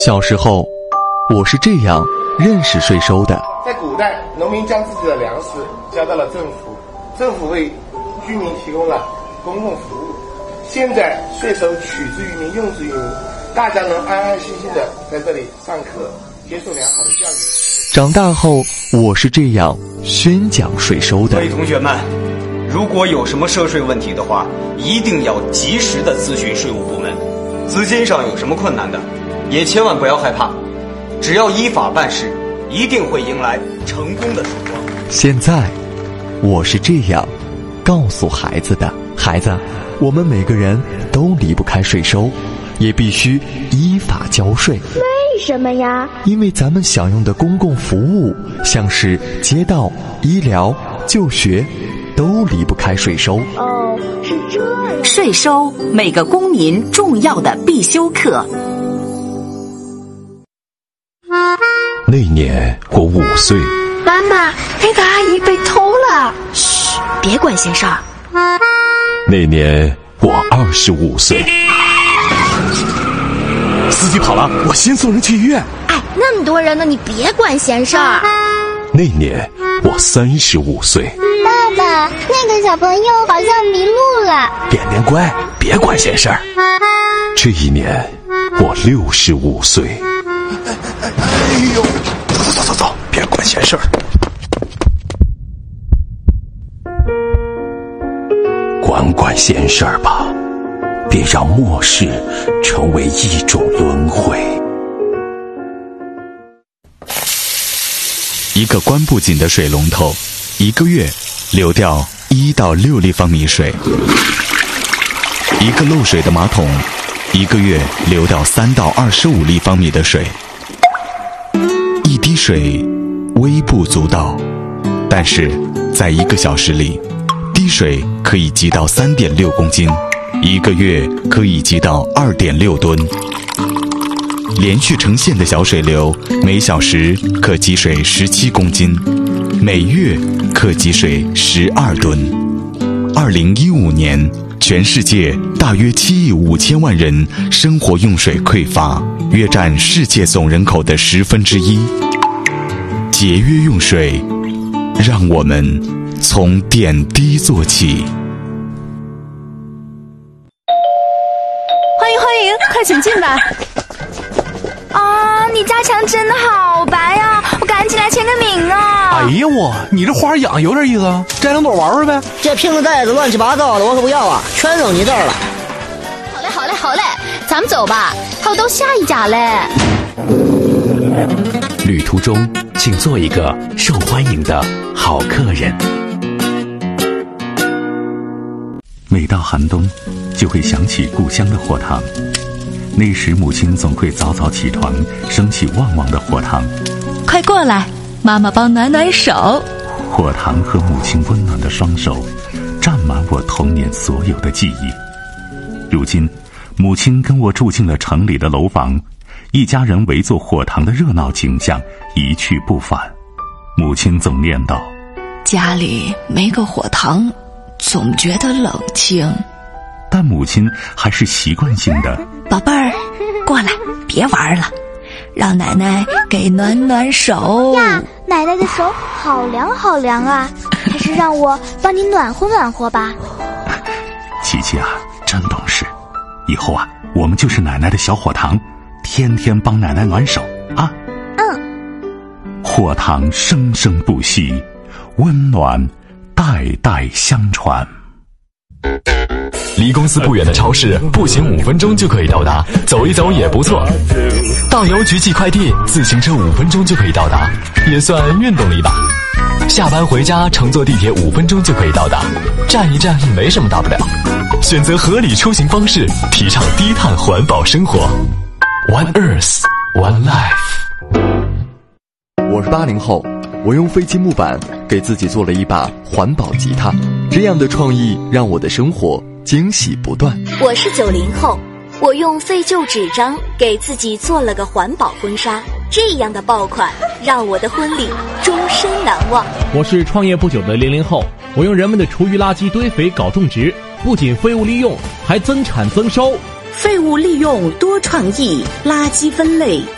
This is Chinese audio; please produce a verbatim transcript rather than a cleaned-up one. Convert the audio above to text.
小时候，我是这样认识税收的。 在古代，农民将自己的粮食交到了政府，政府为居民提供了公共服务。现在税收取之于民，用之于民，大家能安安心心的在这里上课，接受良好的教育。 长大后，我是这样宣讲税收的。 各位同学们，如果有什么涉税问题的话，一定要及时的咨询税务部门。资金上有什么困难的，也千万不要害怕，只要依法办事，一定会迎来成功的曙光。 现在，我是这样告诉孩子的：孩子，我们每个人都离不开税收，也必须依法交税。 为什么呀？ 因为咱们享用的公共服务，像是街道、医疗、就学，都离不开税收。 哦，是这样。 税收，每个公民重要的必修课。 那年我五岁。 妈妈，那个阿姨被偷了。 嘘，别管闲事儿。 那年我二十五岁。 司机跑了，我先送人去医院。 哎，那么多人呢，你别管闲事儿。 那年我三十五岁。 爸爸，那个小朋友好像迷路了。 点点乖，别管闲事儿。 这一年我六十五岁。 哎呦，走走走走走，别管闲事儿。 管管闲事儿吧，别让末世成为一种轮回。 一个关不紧的水龙头，一个月流掉一到六立方米水；一个漏水的马桶，一个月流掉三到二十五立方米的水。一滴水微不足道，但是在一个小时里，滴水可以积到三点六公斤，一个月可以积到二点六吨。连续成线的小水流，每小时可积水十七公斤，每月可积水十二吨。二零一五年，全世界大约七亿五千万人生活用水匮乏，约占世界总人口的十分之一。节约用水，让我们从点滴做起。 欢迎欢迎，快请进来。啊，你家墙真的好白呀，我赶紧来签个名啊！ 哎呀我，你这花养有点意思啊，摘两朵玩玩呗。 这瓶子袋子乱七八糟的，我可不要啊，全扔你这儿了。 好嘞好嘞好嘞，咱们走吧，还有到下一家嘞。 旅途中，请做一个受欢迎的好客人。 每到寒冬，就会想起故乡的火塘。那时母亲总会早早起床，升起旺旺的火塘。 快过来，妈妈帮暖暖手。 火塘和母亲温暖的双手，占满我童年所有的记忆。如今，母亲跟我住进了城里的楼房，一家人围坐火塘的热闹景象一去不返。母亲总念叨： 家里没个火塘，总觉得冷清。 但母亲还是习惯性的： 宝贝儿，过来，别玩了，让奶奶给暖暖手呀。奶奶的手好凉好凉啊，还是让我帮你暖和暖和吧。 琪琪啊，真懂事，以后啊，我们就是奶奶的小火塘，天天帮奶奶暖手啊。 嗯。 火塘生生不息，温暖代代相传。 离公司不远的超市，步行五分钟就可以到达，走一走也不错。到邮局寄快递，自行车五分钟就可以到达，也算运动力吧。下班回家乘坐地铁五分钟就可以到达，站一站也没什么大不了。选择合理出行方式，提倡低碳环保生活。One Earth, One Life。 我是八零后，我用废弃木板给自己做了一把环保吉他，这样的创意让我的生活惊喜不断。 我是九零后，我用废旧纸张给自己做了个环保婚纱，这样的爆款让我的婚礼终身难忘。 我是创业不久的零零后，我用人们的厨余垃圾堆肥搞种植，不仅废物利用，还增产增收。 废物利用多创意，垃圾分类